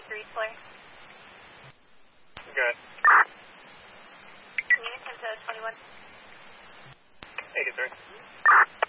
Street, Flare. Good. Unit 10 to 21. 83.